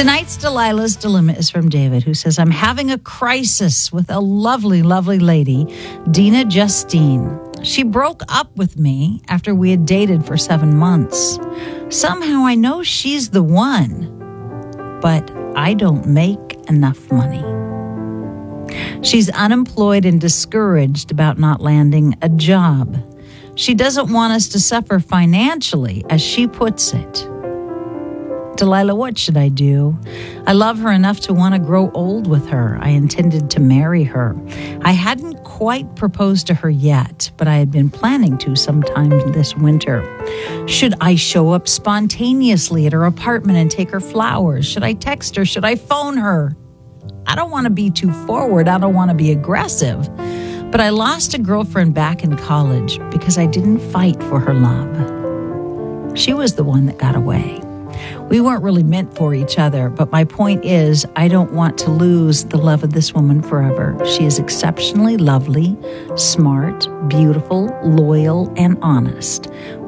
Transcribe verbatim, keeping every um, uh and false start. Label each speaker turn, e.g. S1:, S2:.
S1: Tonight's Delilah's Dilemma is from David, who says, I'm having a crisis with a lovely, lovely lady, Dina Justine. She broke up with me after we had dated for seven months. Somehow I know she's the one, but I don't make enough money. She's unemployed and discouraged about not landing a job. She doesn't want us to suffer financially, as she puts it. Delilah, what should I do? I love her enough to want to grow old with her. I intended to marry her. I hadn't quite proposed to her yet, but I had been planning to sometime this winter. Should I show up spontaneously at her apartment and take her flowers? Should I text her? Should I phone her? I don't want to be too forward. I don't want to be aggressive. But I lost a girlfriend back in college because I didn't fight for her love. She was the one that got away. We weren't really meant for each other, but my point is, I don't want to lose the love of this woman forever. She is exceptionally lovely, smart, beautiful, loyal, and honest.